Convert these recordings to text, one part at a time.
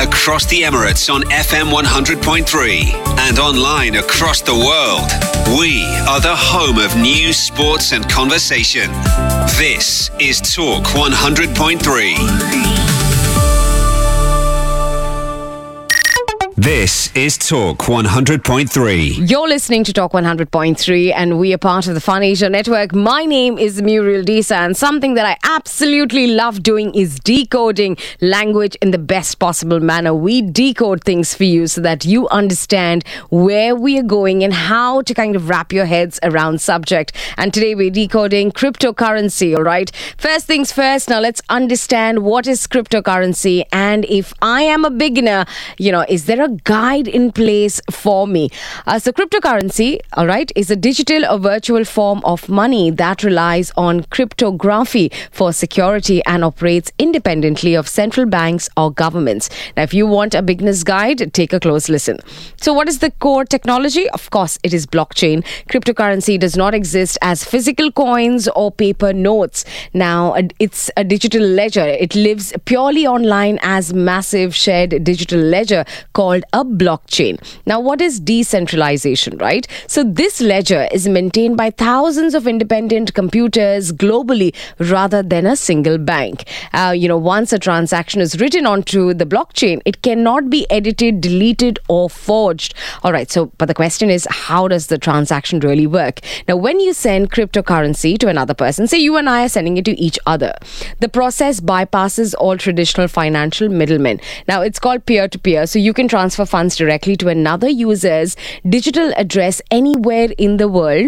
across the Emirates on FM 100.3 and online across the world. We are the home of news, sports and conversation. This is Talk 100.3. This is Talk 100.3. You're listening to Talk 100.3 and we are part of the Fun Asia Network. My name is Muriel Disa and something that I absolutely love doing is decoding language in the best possible manner. We decode things for you so that you understand where we are going and how to kind of wrap your heads around subject. And today we're decoding cryptocurrency, all right? First things first, now let's understand what is cryptocurrency, and if I am a beginner, is there a guide in place for me? So cryptocurrency, all right, is a digital or virtual form of money that relies on cryptography for security and operates independently of central banks or governments. Now, if you want a beginner's guide, take a close listen. So what is the core technology? Of course, it is blockchain. Cryptocurrency does not exist as physical coins or paper notes. Now, it's a digital ledger. It lives purely online as massive shared digital ledger called a blockchain. Now, what is decentralization, right? So this ledger is maintained by thousands of independent computers globally rather than a single bank. Once a transaction is written onto the blockchain, it cannot be edited, deleted or forged. All right, but the question is, how does the transaction really work? Now, when you send cryptocurrency to another person, say you and I are sending it to each other, the process bypasses all traditional financial middlemen. Now, it's called peer-to-peer, so you can transfer funds directly to another user's digital address anywhere in the world.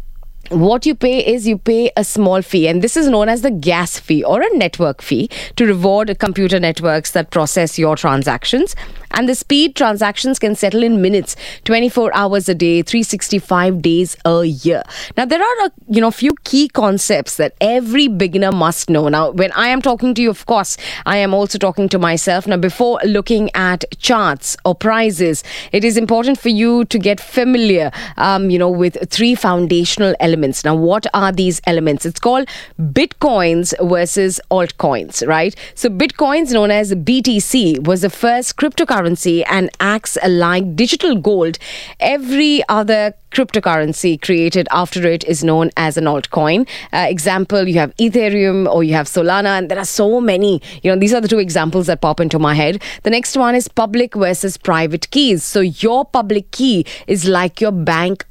What you pay is you pay a small fee, and this is known as the gas fee or a network fee to reward computer networks that process your transactions. And the speed transactions can settle in minutes, 24 hours a day, 365 days a year. Now, there are a few key concepts that every beginner must know. Now, when I am talking to you, of course, I am also talking to myself. Now, before looking at charts or prices, it is important for you to get familiar, with three foundational elements. Now, what are these elements? It's called Bitcoins versus altcoins, right? So Bitcoins, known as BTC, was the first cryptocurrency and acts like digital gold. Every other cryptocurrency created after it is known as an altcoin. Example, you have Ethereum or you have Solana, and there are so many. These are the two examples that pop into my head. The next one is public versus private keys. So your public key is like your bank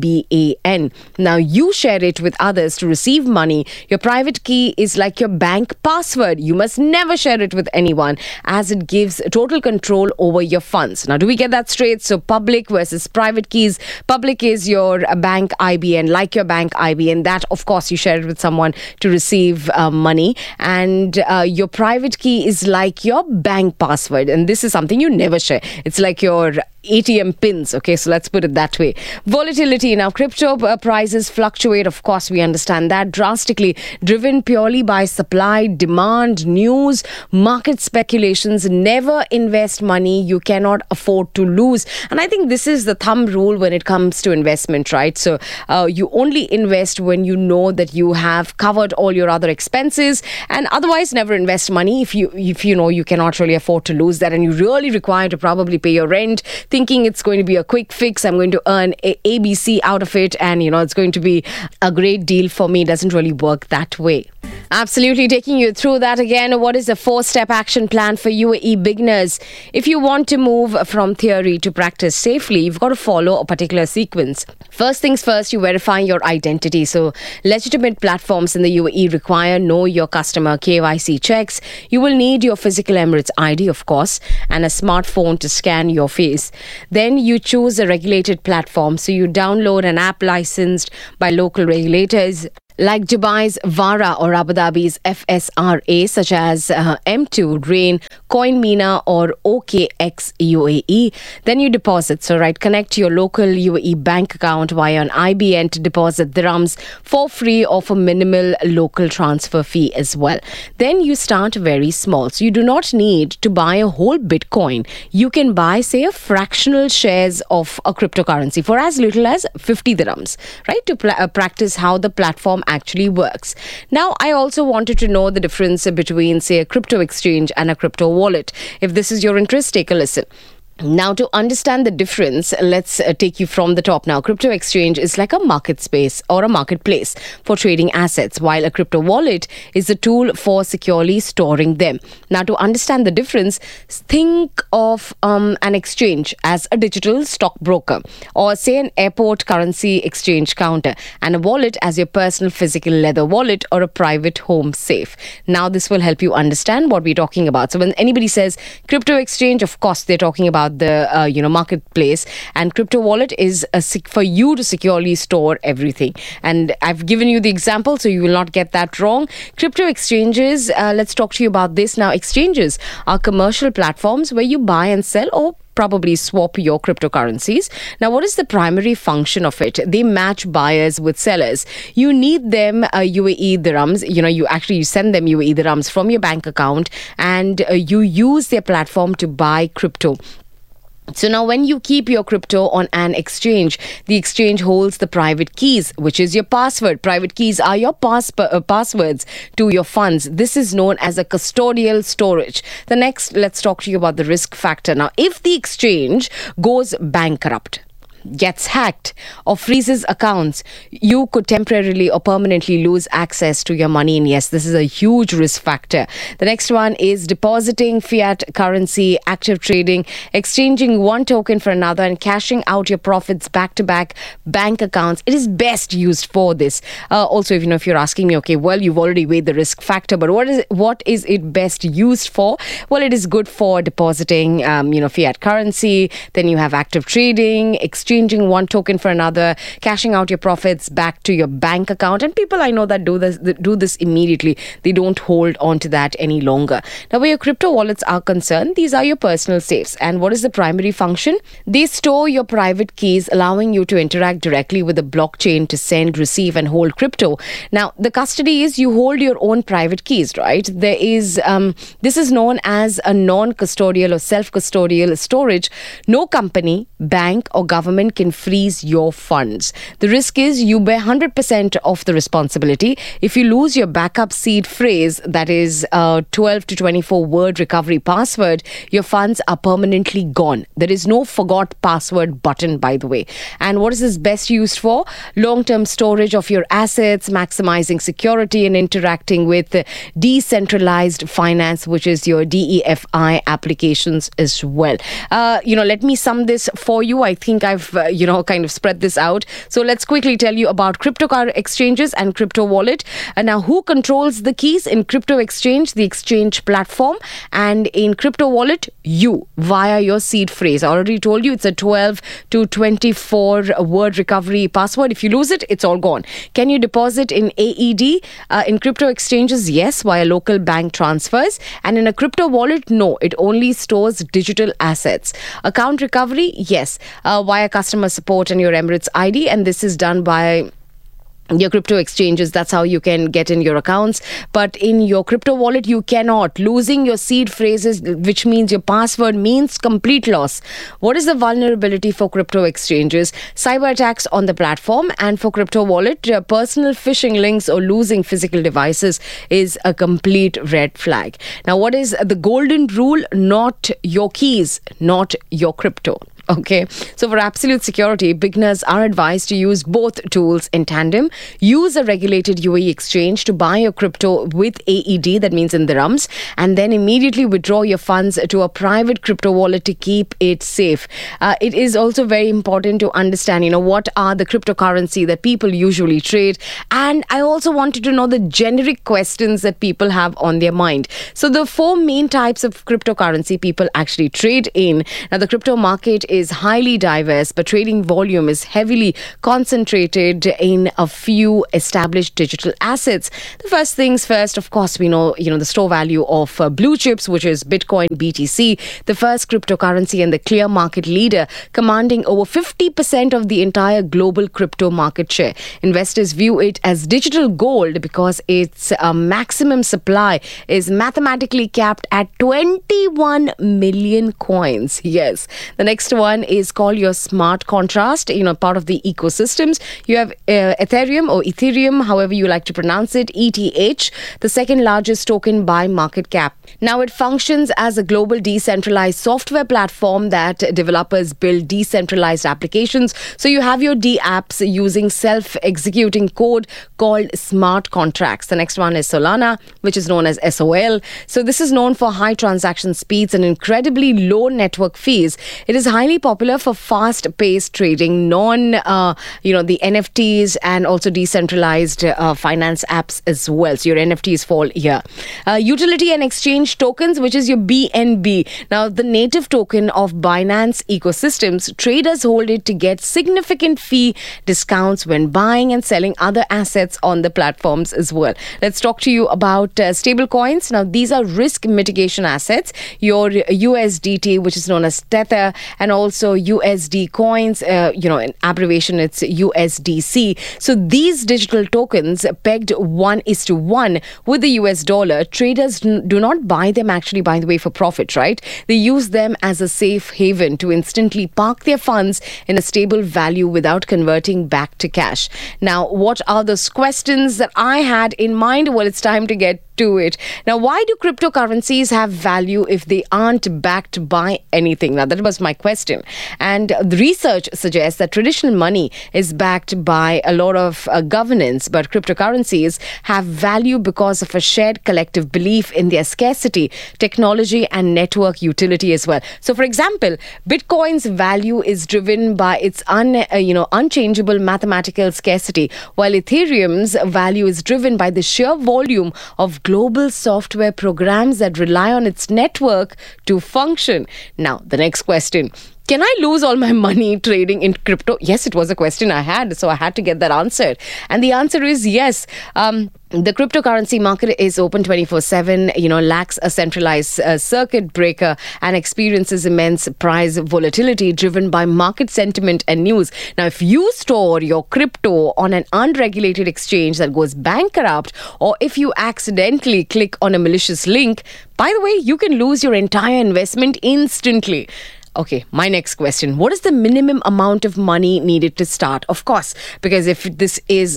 IBAN. Now you share it with others to receive money. Your private key is like your bank password. You must never share it with anyone, as it gives total control over your funds. Now, do we get that straight? So public versus private keys. Public is your bank IBAN, like your bank IBAN. That, of course, you share it with someone to receive money. And your private key is like your bank password. And this is something you never share. It's like your ATM pins. Okay, so let's put it that way. Volatility. Now, crypto prices fluctuate. Of course, we understand that, drastically, driven purely by supply, demand, news, market speculations. Never invest money you cannot afford to lose. And I think this is the thumb rule when it comes to investment, right? So you only invest when you know that you have covered all your other expenses, and otherwise never invest money if you know you cannot really afford to lose that, and you really require to probably pay your rent, thinking it's going to be a quick fix, I'm going to earn ABC out of it, and it's going to be a great deal for me. It doesn't really work that way. Absolutely, taking you through that again. What is the 4-step action plan for UAE beginners? If you want to move from theory to practice safely, you've got to follow a particular sequence. First things first, you verify your identity. So legitimate platforms in the UAE require know your customer KYC checks. You will need your physical Emirates ID, of course, and a smartphone to scan your face. Then you choose a regulated platform. So you download an app licensed by local regulators. like Dubai's VARA or Abu Dhabi's FSRA, such as M2, Rain, CoinMina or OKX UAE. Then you deposit. So, connect your local UAE bank account via an IBN to deposit dirhams for free or for minimal local transfer fee as well. Then you start very small. So, you do not need to buy a whole Bitcoin. You can buy, say, a fractional shares of a cryptocurrency for as little as 50 dirhams, right? To practice how the platform platform actually works. Now, I also wanted to know the difference between, say, a crypto exchange and a crypto wallet. If this is your interest, take a listen. Now, to understand the difference, let's take you from the top now. Crypto exchange is like a market space or a marketplace for trading assets, while a crypto wallet is a tool for securely storing them. Now, to understand the difference, think of an exchange as a digital stockbroker, or say an airport currency exchange counter, and a wallet as your personal physical leather wallet or a private home safe. Now, this will help you understand what we're talking about. So when anybody says crypto exchange, of course, they're talking about the marketplace, and crypto wallet is for you to securely store everything. And I've given you the example, so you will not get that wrong. Crypto exchanges, let's talk to you about this now. Exchanges are commercial platforms where you buy and sell or probably swap your cryptocurrencies. Now, what is the primary function of it? They match buyers with sellers. You need them UAE dirhams. You send them UAE dirhams from your bank account, and you use their platform to buy crypto. So now when you keep your crypto on an exchange, the exchange holds the private keys, which is your password. Private keys are your passwords to your funds. This is known as a custodial storage. The next, let's talk to you about the risk factor. Now, if the exchange goes bankrupt, gets hacked, or freezes accounts, you could temporarily or permanently lose access to your money. And yes, this is a huge risk factor. The next one is depositing fiat currency, active trading, exchanging one token for another, and cashing out your profits back to back bank accounts. It is best used for this. Also, if you're asking me, okay, well, you've already weighed the risk factor, but what is it best used for? Well, it is good for depositing, fiat currency. Then you have active trading, exchanging one token for another, cashing out your profits back to your bank account. And people I know that do this immediately. They don't hold on to that any longer. Now, where your crypto wallets are concerned, these are your personal safes. And what is the primary function? They store your private keys, allowing you to interact directly with the blockchain to send, receive, and hold crypto. Now, the custody is you hold your own private keys, right? There is this is known as a non-custodial or self-custodial storage. No company, bank, or government can freeze your funds. The risk is you bear 100% of the responsibility. If you lose your backup seed phrase, that is a 12 to 24 word recovery password, your funds are permanently gone. There is no forgot password button, by the way. And what is this best used for? Long-term storage of your assets, maximizing security, and interacting with decentralized finance, which is your DEFI applications as well. Let me sum this for you. I think I've kind of spread this out. So let's quickly tell you about crypto exchanges and crypto wallet. And now, who controls the keys in crypto exchange? The exchange platform. And in crypto wallet, you, via your seed phrase. I already told you it's a 12 to 24 word recovery password. If you lose it, it's all gone. Can you deposit in AED? In crypto exchanges, yes, via local bank transfers. And in a crypto wallet, no, it only stores digital assets. Account recovery, yes, via customer support and your Emirates ID, and this is done by your crypto exchanges. That's how you can get in your accounts. But in your crypto wallet, you cannot. Losing your seed phrases, which means your password, means complete loss. What is the vulnerability for crypto exchanges? Cyber attacks on the platform. And for crypto wallet, personal phishing links or losing physical devices is a complete red flag. Now, what is the golden rule? Not your keys, not your crypto. Okay, so for absolute security, beginners are advised to use both tools in tandem. Use a regulated UAE exchange to buy your crypto with AED, that means in dirhams, and then immediately withdraw your funds to a private crypto wallet to keep it safe. It is also very important to understand, what are the cryptocurrency that people usually trade. And I also wanted to know the generic questions that people have on their mind. So the four main types of cryptocurrency people actually trade in. Now, the crypto market is highly diverse, but trading volume is heavily concentrated in a few established digital assets. The first things first, of course, we know, the store value of blue chips, which is Bitcoin, BTC, the first cryptocurrency and the clear market leader, commanding over 50% of the entire global crypto market share. Investors view it as digital gold because its maximum supply is mathematically capped at 21 million coins. Yes. The next one one is called your smart contrast, part of the ecosystems. You have Ethereum or Ethereum, however you like to pronounce it, ETH, the second largest token by market cap. Now, it functions as a global decentralized software platform that developers build decentralized applications. So you have your D-apps using self-executing code called smart contracts. The next one is Solana, which is known as SOL. So this is known for high transaction speeds and incredibly low network fees. It is highly popular for fast-paced trading, the NFTs and also decentralized finance apps as well. So your NFTs fall here. Utility and exchange tokens, which is your BNB. Now, the native token of Binance ecosystems, traders hold it to get significant fee discounts when buying and selling other assets on the platforms as well. Let's talk to you about stable coins. Now, these are risk mitigation assets. Your USDT, which is known as Tether, and also USD coins, in abbreviation, it's USDC. So these digital tokens pegged 1:1 with the US dollar, traders do not buy them actually, by the way, for profit, right? They use them as a safe haven to instantly park their funds in a stable value without converting back to cash. Now, what are those questions that I had in mind? Well, it's time to get to it. Now, why do cryptocurrencies have value if they aren't backed by anything? Now, that was my question. And the research suggests that traditional money is backed by a lot of governance, but cryptocurrencies have value because of a shared collective belief in their scarcity, technology, and network utility as well. So, for example, Bitcoin's value is driven by its unchangeable mathematical scarcity, while Ethereum's value is driven by the sheer volume of global software programs that rely on its network to function. Now, the next question. Can I lose all my money trading in crypto? Yes, it was a question I had, so I had to get that answered. And the answer is yes. The cryptocurrency market is open 24/7, lacks a centralized circuit breaker and experiences immense price volatility driven by market sentiment and news. Now, if you store your crypto on an unregulated exchange that goes bankrupt, or if you accidentally click on a malicious link, by the way, you can lose your entire investment instantly. Okay, my next question. What is the minimum amount of money needed to start? Of course, because if this is,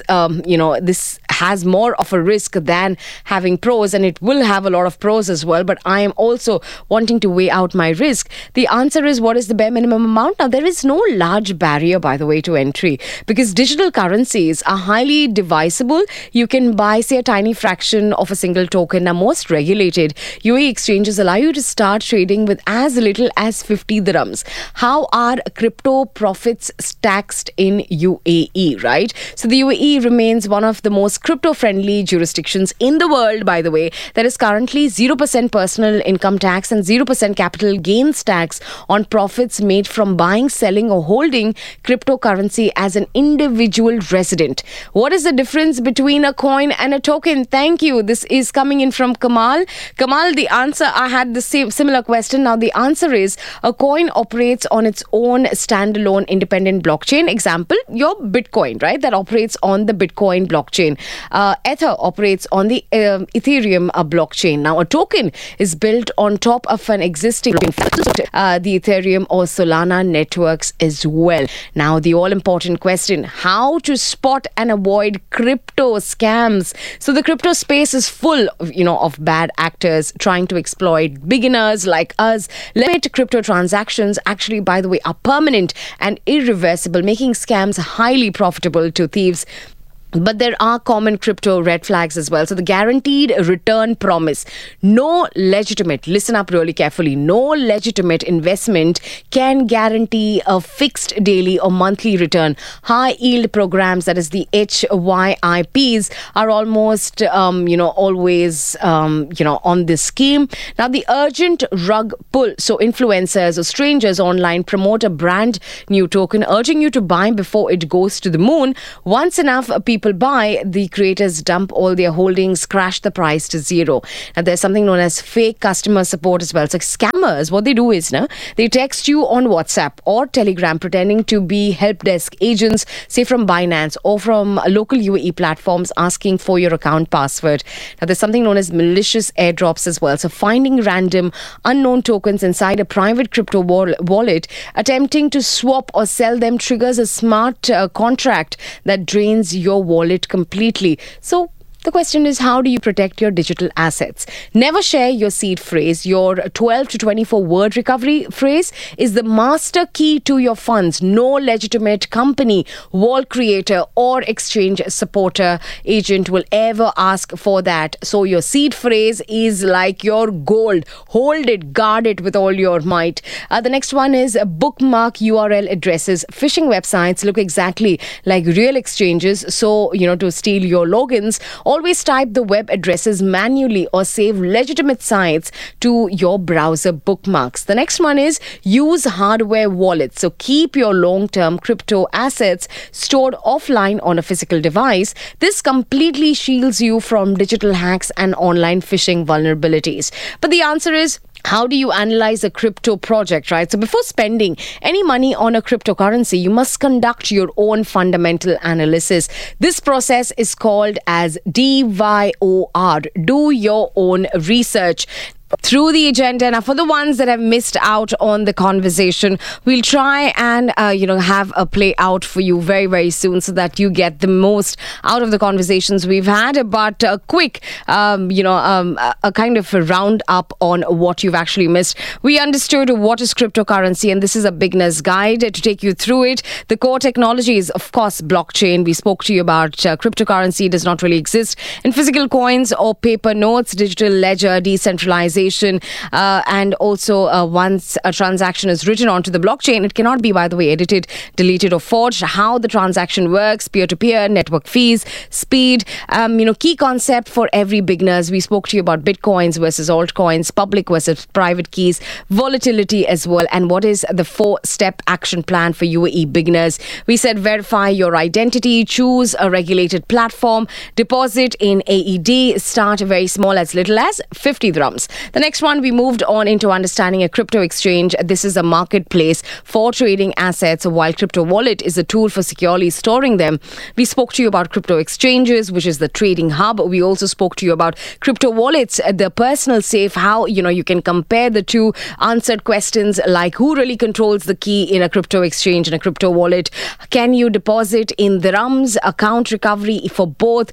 this has more of a risk than having pros, and it will have a lot of pros as well, but I am also wanting to weigh out my risk. The answer is, what is the bare minimum amount? Now, there is no large barrier, by the way, to entry, because digital currencies are highly divisible. You can buy, say, a tiny fraction of a single token. Now, most regulated UAE exchanges allow you to start trading with as little as 50 dirhams. How are crypto profits taxed in UAE, right? So the UAE remains one of the most crypto-friendly jurisdictions in the world, by the way. There is currently 0% personal income tax and 0% capital gains tax on profits made from buying, selling, or holding cryptocurrency as an individual resident. What is the difference between a coin and a token? Thank you. This is coming in from Kamal. Kamal, the answer, I had the same similar question. Now, the answer is a coin operates on its own standalone independent blockchain. Example, your Bitcoin, right? That operates on the Bitcoin blockchain. Ether operates on the Ethereum blockchain. Now, a token is built on top of an existing the Ethereum or Solana networks as well. Now, the all-important question, how to spot and avoid crypto scams? So the crypto space is full of bad actors trying to exploit beginners like us. Limit crypto transactions actually, by the way, are permanent and irreversible, making scams highly profitable to thieves. But there are common crypto red flags as well. So the guaranteed return promise. No legitimate, listen up really carefully, no legitimate investment can guarantee a fixed daily or monthly return. High yield programs, that is the HYIPs, are almost, always, on this scheme. Now, the urgent rug pull. So influencers or strangers online promote a brand new token, urging you to buy before it goes to the moon. Once enough people people buy, the creators dump all their holdings, crash the price to zero. Now, there's something known as fake customer support as well. So scammers, what they do is, they text you on WhatsApp or Telegram pretending to be help desk agents, say from Binance or from local UAE platforms, asking for your account password. Now, there's something known as malicious airdrops as well. So finding random unknown tokens inside a private crypto wallet, attempting to swap or sell them triggers a smart contract that drains your wallet completely. So the question is, how do you protect your digital assets? Never share your seed phrase. Your 12 to 24 word recovery phrase is the master key to your funds. No legitimate company, wall creator or exchange supporter agent will ever ask for that. So your seed phrase is like your gold. Hold it, guard it with all your might. The next one is bookmark URL addresses. Phishing websites look exactly like real exchanges. So, to steal your logins, always type the web addresses manually or save legitimate sites to your browser bookmarks. The next one is use hardware wallets. So keep your long-term crypto assets stored offline on a physical device. This completely shields you from digital hacks and online phishing vulnerabilities. But the answer is, how do you analyze a crypto project, right? So before spending any money on a cryptocurrency, you must conduct your own fundamental analysis. This process is called as DYOR. Do your own research. Through the agenda. Now, for the ones that have missed out on the conversation, we'll try and, have a play out for you very, very soon so that you get the most out of the conversations we've had. But a quick, a kind of a roundup on what you've actually missed. We understood what is cryptocurrency, and this is a beginner's guide to take you through it. The core technology is, of course, blockchain. We spoke to you about cryptocurrency does not really exist in physical coins or paper notes, digital ledger, decentralization. And also once a transaction is written onto the blockchain, it cannot be, by the way, edited, deleted or forged. How the transaction works, peer-to-peer, network fees, speed, key concept for every beginners. We spoke to you about bitcoins versus altcoins, public versus private keys, volatility as well, and what is the 4-step action plan for UAE beginners. We said verify your identity, choose a regulated platform, deposit in AED, start very small, as little as 50 dirhams. The next one, we moved on into understanding a crypto exchange. This is a marketplace for trading assets, while crypto wallet is a tool for securely storing them. We spoke to you about crypto exchanges, which is the trading hub. We also spoke to you about crypto wallets, the personal safe, how you can compare the two. Answered questions like who really controls the key in a crypto exchange and a crypto wallet. Can you deposit in dirhams? Account recovery for both,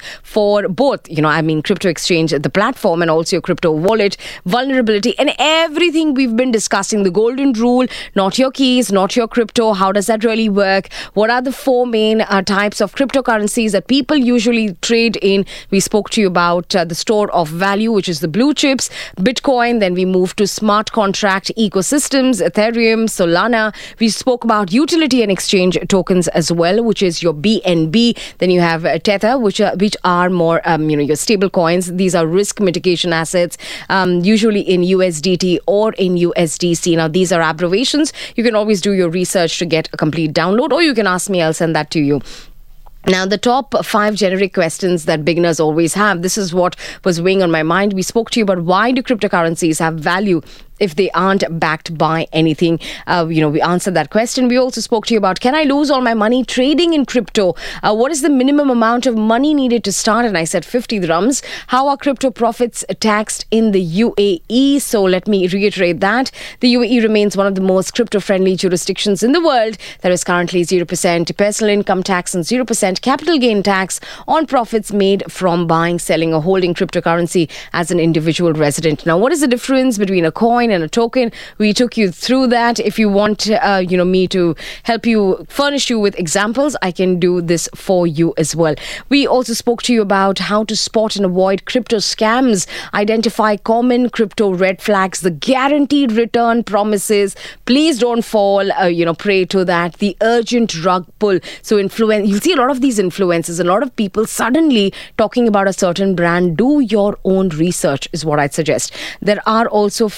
crypto exchange, the platform, and also your crypto wallet. Vulnerability and everything we've been discussing. The golden rule, not your keys, not your crypto. How does that really work? What are the 4 main types of cryptocurrencies that people usually trade in? We spoke to you about the store of value, which is the blue chips, Bitcoin. Then we moved to smart contract ecosystems, Ethereum, Solana. We spoke about utility and exchange tokens as well, which is your BNB. Then you have Tether, which are more, your stable coins. These are risk mitigation assets. Usually in USDT or in USDC. Now, these are abbreviations. You can always do your research to get a complete download, or you can ask me, I'll send that to you. Now, the top 5 generic questions that beginners always have. This is what was weighing on my mind. We spoke to you about why do cryptocurrencies have value if they aren't backed by anything. We answered that question. We also spoke to you about, can I lose all my money trading in crypto? What is the minimum amount of money needed to start? And I said 50 dirhams. How are crypto profits taxed in the UAE? So let me reiterate that. The UAE remains one of the most crypto-friendly jurisdictions in the world. There is currently 0% personal income tax and 0% capital gain tax on profits made from buying, selling, or holding cryptocurrency as an individual resident. Now, what is the difference between a coin and a token? We took you through that. If you want me to help you, furnish you with examples, I can do this for you as well. We also spoke to you about how to spot and avoid crypto scams, identify common crypto red flags, the guaranteed return promises. Please don't fall prey to that. The urgent rug pull. So you'll see a lot of these influencers, a lot of people suddenly talking about a certain brand. Do your own research is what I'd suggest. There are also fake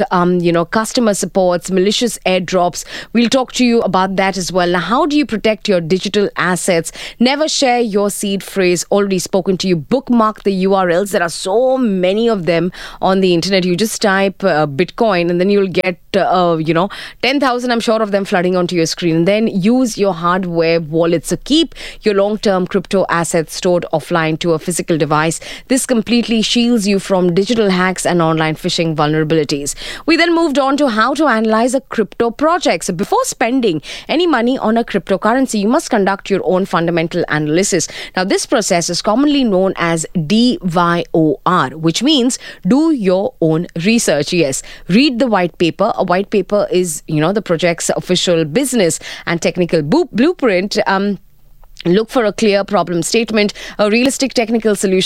customer supports, malicious airdrops. We'll talk to you about that as well. Now, how do you protect your digital assets? Never share your seed phrase. Already spoken to you. Bookmark the URLs. There are so many of them on the internet. You just type Bitcoin and then you'll get 10,000, I'm sure, of them flooding onto your screen. And then use your hardware wallet. So keep your long-term crypto assets stored offline to a physical device. This completely shields you from digital hacks and online phishing vulnerabilities. We then moved on to how to analyze a crypto project. So before spending any money on a cryptocurrency, you must conduct your own fundamental analysis. Now, this process is commonly known as DYOR, which means do your own research. Yes, read the white paper. A white paper is, the project's official business and technical blueprint. Look for a clear problem statement, a realistic technical solution